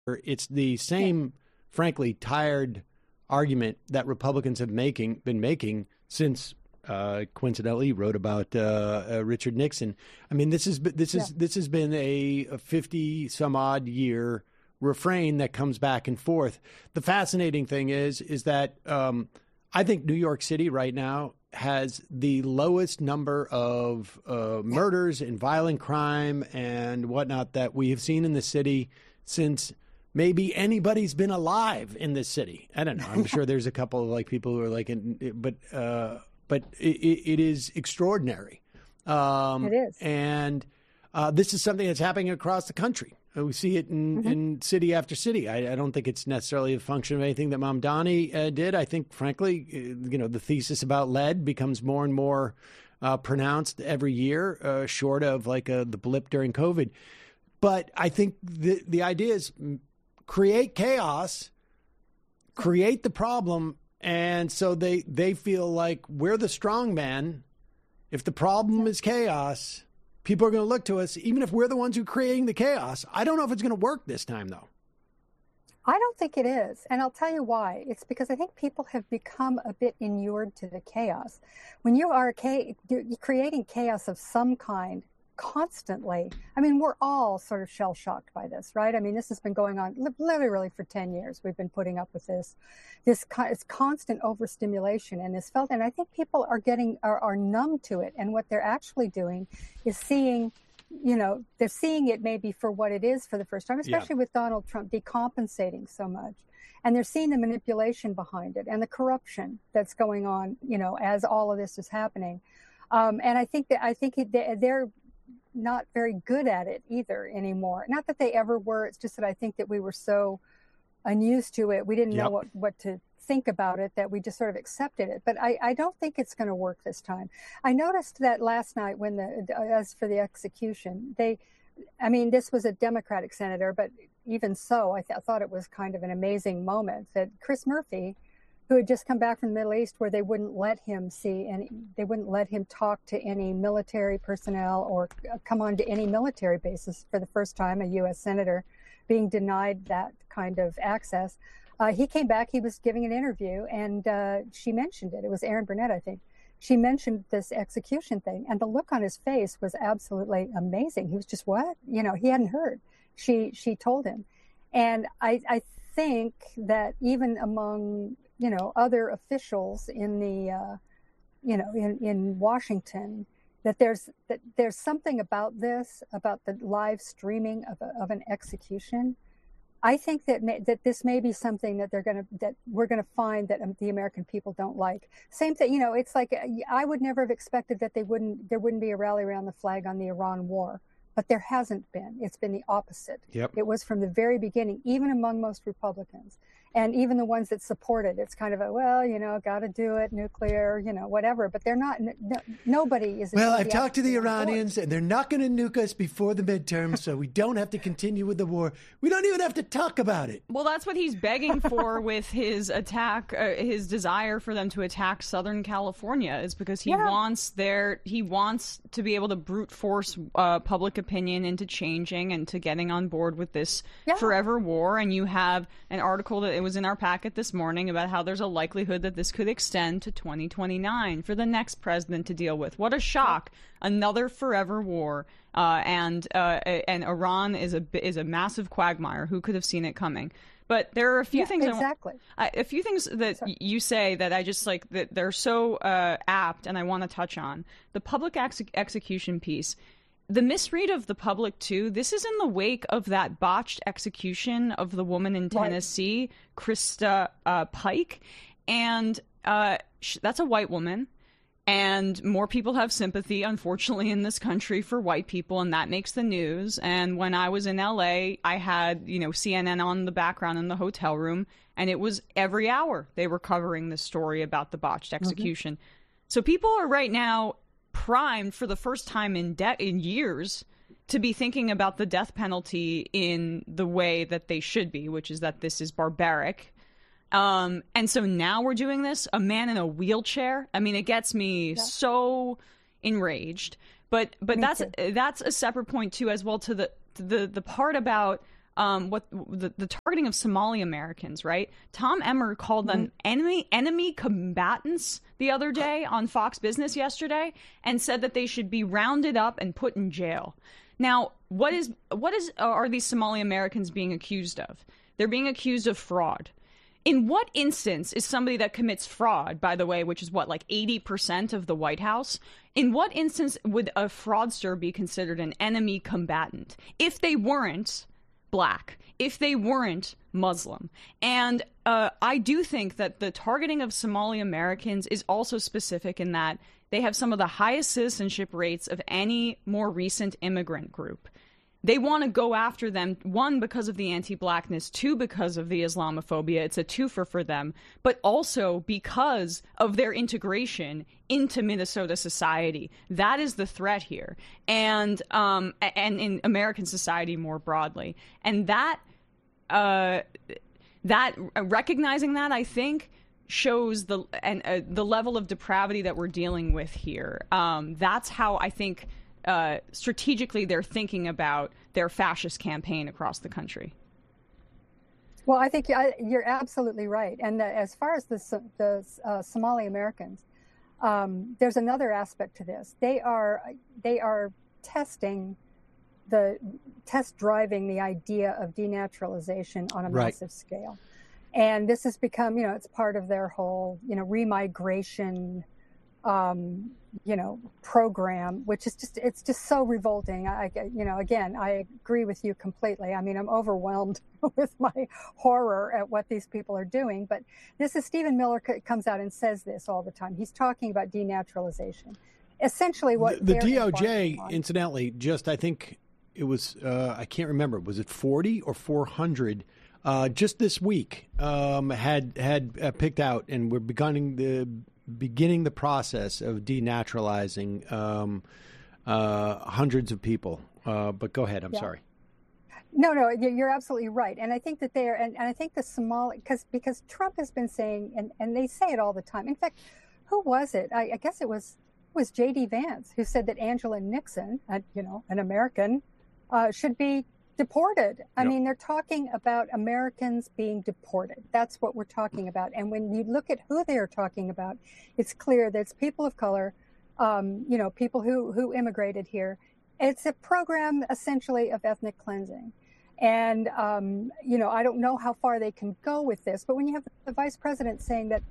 It's the same, frankly, tired argument that Republicans have been making since coincidentally wrote about Richard Nixon. I mean, this has been a 50 some odd year refrain that comes back and forth. The fascinating thing is that I think New York City right now has the lowest number of murders and violent crime and whatnot that we have seen in the city since maybe anybody's been alive in this city. I don't know. I'm sure there's a couple of like people who are like, but it is extraordinary. It is. And this is something that's happening across the country. We see it in city after city. I don't think it's necessarily a function of anything that Mamdani did. I think, frankly, the thesis about lead becomes more and more pronounced every year, short of like the blip during COVID. But I think the idea is create chaos, create the problem, and so they feel like we're the strong man. If the problem is chaos, people are going to look to us, even if we're the ones who are creating the chaos. I don't know if it's going to work this time, though. I don't think it is. And I'll tell you why. It's because I think people have become a bit inured to the chaos. When you are creating chaos of some kind constantly, I mean, we're all sort of shell-shocked by this, right? I mean, this has been going on literally for 10 years. We've been putting up with this constant overstimulation and this felt, and I think people are numb to it. And what they're actually doing is seeing, they're seeing it maybe for what it is for the first time, especially with Donald Trump decompensating so much. And they're seeing the manipulation behind it and the corruption that's going on, as all of this is happening. And I think they're not very good at it either anymore. Not that they ever were. It's just that I think that we were so unused to it. We didn't know what to think about it, that we just sort of accepted it. But I don't think it's going to work this time. I noticed that last night when as for the execution, this was a Democratic senator, but even so, I thought it was kind of an amazing moment that Chris Murphy, who had just come back from the Middle East where they wouldn't let him they wouldn't let him talk to any military personnel or come on to any military bases for the first time, a U.S. senator being denied that kind of access. He came back, he was giving an interview, and she mentioned it. It was Erin Burnett, I think. She mentioned this execution thing, and the look on his face was absolutely amazing. He was just, what? He hadn't heard. She told him. And I think that even among other officials in the, in Washington, that there's something about this, about the live streaming of an execution. I think that this may be something that we're gonna find that the American people don't like. Same thing, it's like I would never have expected that there wouldn't be a rally around the flag on the Iran war. But there hasn't been. It's been the opposite. Yep. It was from the very beginning, even among most Republicans. And even the ones that support it, it's kind of got to do it, nuclear, whatever. But they're not, nobody is. Well, I've talked to the Iranians, and they're not going to nuke us before the midterms, so we don't have to continue with the war. We don't even have to talk about it. Well, that's what he's begging for with his attack, his desire for them to attack Southern California, is because he wants to be able to brute force public opinion into changing and to getting on board with this forever war. And you have an article that it was in our packet this morning about how there's a likelihood that this could extend to 2029 for the next president to deal with. What a shock. Another forever war. And Iran is a massive quagmire. Who could have seen it coming? But there are a few things. Exactly. A few things that you say that I just like that they're so apt, and I want to touch on the public execution piece. The misread of the public, too, this is in the wake of that botched execution of the woman in Tennessee, Krista Pike. And that's a white woman. And more people have sympathy, unfortunately, in this country for white people, and that makes the news. And when I was in L.A., I had, CNN on the background in the hotel room, and it was every hour they were covering this story about the botched execution. So people are right now primed for the first time in years to be thinking about the death penalty in the way that they should be, which is that this is barbaric. And so now we're doing this. A man in a wheelchair. I mean, it gets me so enraged. But that's a separate point too, as well, to the part about what the targeting of Somali Americans, right? Tom Emmer called them enemy combatants the other day on Fox Business yesterday, and said that they should be rounded up and put in jail. Now, what are these Somali Americans being accused of? They're being accused of fraud. In what instance is somebody that commits fraud, by the way, which is what, like 80% of the White House? In what instance would a fraudster be considered an enemy combatant if they weren't black, if they weren't Muslim? And I do think that the targeting of Somali Americans is also specific in that they have some of the highest citizenship rates of any more recent immigrant group. They want to go after them, one, because of the anti-blackness, two, because of the Islamophobia. It's a twofer for them, but also because of their integration into Minnesota society. That is the threat here, and in American society more broadly. And that recognizing that, I think, shows the level of depravity that we're dealing with here. That's how I think strategically they're thinking about their fascist campaign across the country. Well, I think you're absolutely right. And as far as the Somali Americans, there's another aspect to this. They are test driving the idea of denaturalization on a massive scale. And this has become, it's part of their whole, remigration program, which is it's just so revolting. Again, I agree with you completely. I mean, I'm overwhelmed with my horror at what these people are doing. But this is Stephen Miller comes out and says this all the time. He's talking about denaturalization. Essentially what the DOJ, incidentally, I think it was, I can't remember, was it 40 or 400 just this week had picked out, and we're beginning the process of denaturalizing hundreds of people. But go ahead. I'm sorry. No, you're absolutely right. And I think that they are, and I think the Somali, because Trump has been saying, and they say it all the time. In fact, who was it? I guess it was J.D. Vance who said that Angela Nixon, an American, should be deported. I mean, they're talking about Americans being deported. That's what we're talking about. And when you look at who they are talking about, it's clear that it's people of color, people who immigrated here. It's a program essentially of ethnic cleansing. And, I don't know how far they can go with this, but when you have the vice president saying that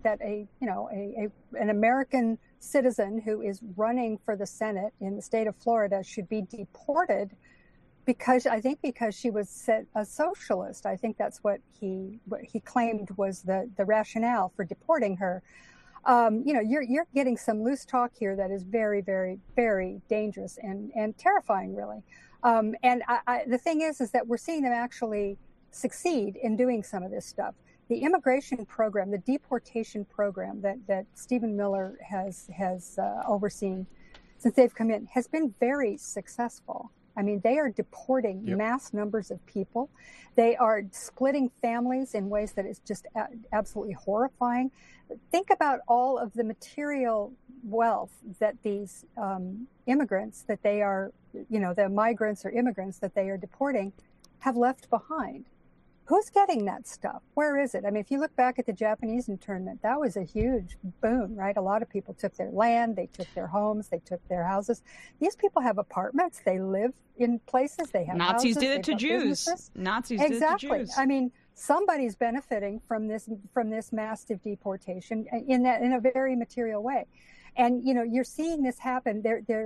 an American citizen who is running for the Senate in the state of Florida should be deported because she was a socialist. I think that's what he claimed was the rationale for deporting her. You're getting some loose talk here that is very, very, very dangerous and terrifying, really. And the thing is that we're seeing them actually succeed in doing some of this stuff. The immigration program, the deportation program that Stephen Miller has overseen since they've come in has been very successful. I mean, they are deporting mass numbers of people. They are splitting families in ways that is just absolutely horrifying. Think about all of the material wealth that these immigrants that they are, the migrants or immigrants that they are deporting have left behind. Who's getting that stuff? Where is it? I mean, if you look back at the Japanese internment, that was a huge boon, right? A lot of people took their land, they took their homes, they took their houses. These people have apartments, they live in places, they have Nazis houses, did it to Jews. Businesses. Nazis did it to Jews. I mean, somebody's benefiting from this massive deportation in a very material way. And you're seeing this happen.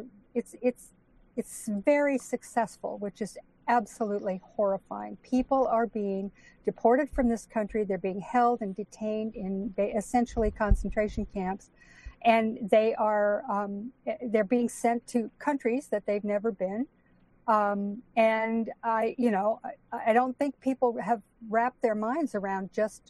It's very successful, which is absolutely horrifying. People are being deported from this country. They're being held and detained in essentially concentration camps, and they're being sent to countries that they've never been. And I don't think people have wrapped their minds around just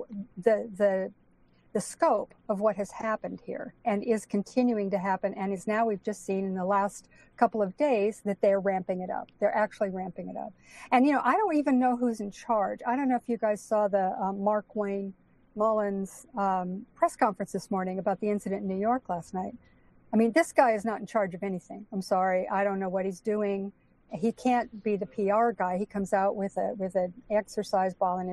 the scope of what has happened here and is continuing to happen, and is now, we've just seen in the last couple of days that they're ramping it up. They're actually ramping it up. And, I don't even know who's in charge. I don't know if you guys saw the Mark Wayne Mullins press conference this morning about the incident in New York last night. I mean, this guy is not in charge of anything. I'm sorry. I don't know what he's doing. he can't be the PR guy. He comes out with an exercise ball in